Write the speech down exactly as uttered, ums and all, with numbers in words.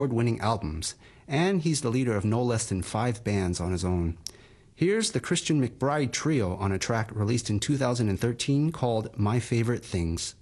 award-winning albums, and he's the leader of no less than five bands on his own. Here's the Christian McBride Trio on a track released in two thousand thirteen called My Favorite Things.